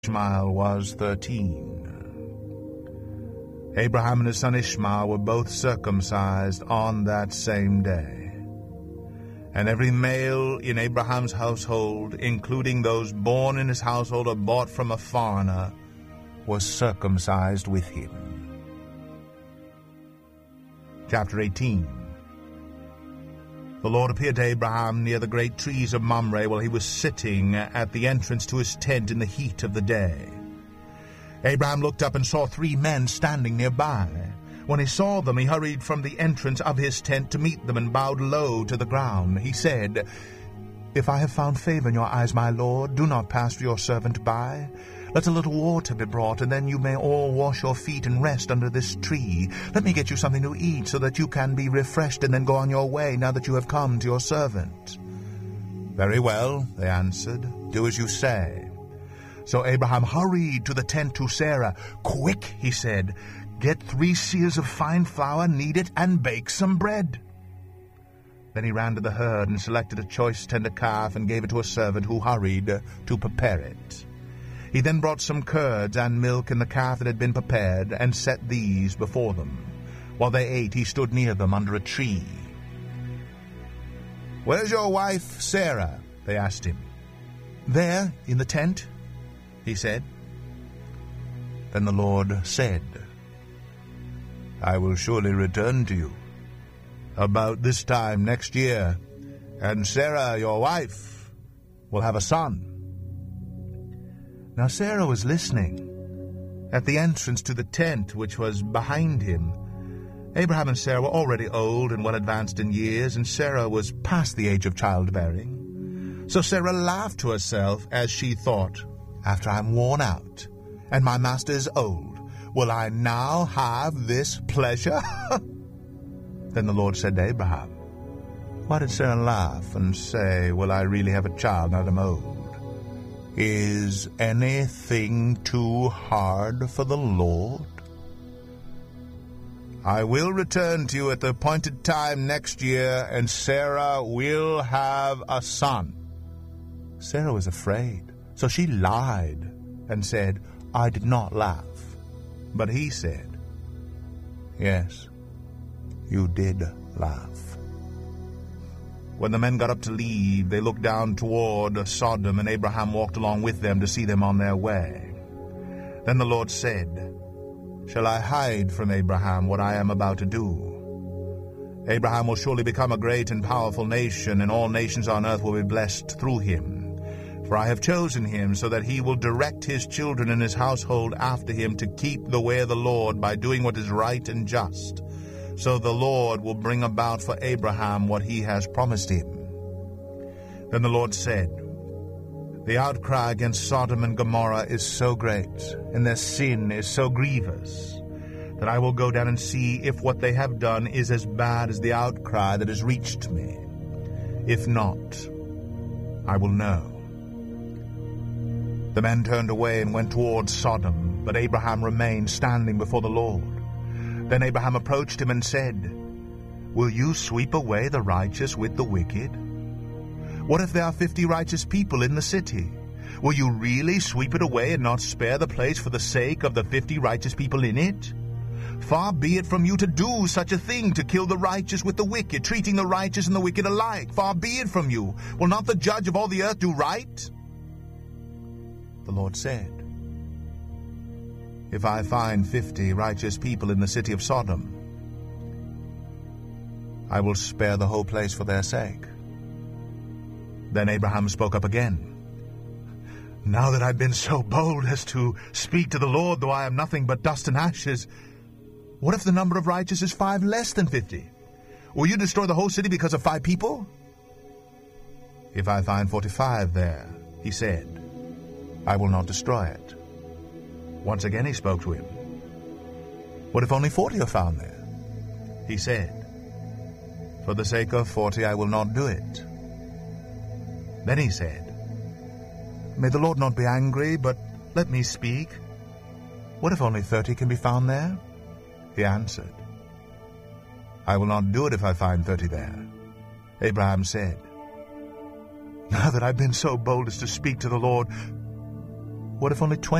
Ishmael was 13. Abraham and his son Ishmael were both circumcised on that same day. And every male in Abraham's household, including those born in his household or bought from a foreigner, was circumcised with him. Chapter 18. The Lord appeared to Abraham near the great trees of Mamre while he was sitting at the entrance to his tent in the heat of the day. Abraham looked up and saw 3 men standing nearby. When he saw them, he hurried from the entrance of his tent to meet them and bowed low to the ground. He said, "If I have found favor in your eyes, my lord, do not pass your servant by. Let a little water be brought, and then you may all wash your feet and rest under this tree. Let me get you something to eat, so that you can be refreshed and then go on your way, now that you have come to your servant." "Very well," they answered. "Do as you say." So Abraham hurried to the tent to Sarah. "Quick," he said, "get 3 seahs of fine flour, knead it, and bake some bread." Then he ran to the herd and selected a choice tender calf and gave it to a servant who hurried to prepare it. He then brought some curds and milk and the calf that had been prepared and set these before them. While they ate, he stood near them under a tree. "Where's your wife, Sarah?" they asked him. "There, in the tent," he said. Then the Lord said, "I will surely return to you about this time next year, and Sarah, your wife, will have a son." Now Sarah was listening at the entrance to the tent which was behind him. Abraham and Sarah were already old and well advanced in years, and Sarah was past the age of childbearing. So Sarah laughed to herself as she thought, "After I'm worn out and my master is old, will I now have this pleasure?" Then the Lord said to Abraham, "Why did Sarah laugh and say, 'Will I really have a child now that I'm old?' Is anything too hard for the Lord? I will return to you at the appointed time next year, and Sarah will have a son." Sarah was afraid, so she lied and said, "I did not laugh." But he said, "Yes, you did laugh." When the men got up to leave, they looked down toward Sodom, and Abraham walked along with them to see them on their way. Then the Lord said, "Shall I hide from Abraham what I am about to do? Abraham will surely become a great and powerful nation, and all nations on earth will be blessed through him. For I have chosen him so that he will direct his children and his household after him to keep the way of the Lord by doing what is right and just. So the Lord will bring about for Abraham what he has promised him." Then the Lord said, "The outcry against Sodom and Gomorrah is so great, and their sin is so grievous, that I will go down and see if what they have done is as bad as the outcry that has reached me. If not, I will know." The men turned away and went towards Sodom, but Abraham remained standing before the Lord. Then Abraham approached him and said, "Will you sweep away the righteous with the wicked? What if there are 50 righteous people in the city? Will you really sweep it away and not spare the place for the sake of the 50 righteous people in it? Far be it from you to do such a thing, to kill the righteous with the wicked, treating the righteous and the wicked alike. Far be it from you. Will not the judge of all the earth do right?" The Lord said, "If I find 50 righteous people in the city of Sodom, I will spare the whole place for their sake." Then Abraham spoke up again. "Now that I've been so bold as to speak to the Lord, though I am nothing but dust and ashes, what if the number of righteous is 5 less than 50? Will you destroy the whole city because of 5 people?" "If I find 45 there," he said, "I will not destroy it." Once again he spoke to him. "What if only 40 are found there?" He said, "For the sake of 40 I will not do it." Then he said, "May the Lord not be angry, but let me speak. What if only 30 can be found there?" He answered, "I will not do it if I find 30 there." Abraham said, "Now that I've been so bold as to speak to the Lord, What if only 20